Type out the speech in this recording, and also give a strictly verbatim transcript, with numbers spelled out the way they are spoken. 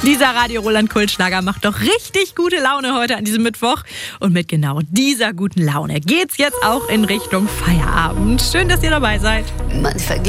Dieser Radio Roland Kultschlager macht doch richtig gute Laune heute an diesem Mittwoch. Und mit genau dieser guten Laune geht's jetzt auch in Richtung Feierabend. Schön, dass ihr dabei seid. Man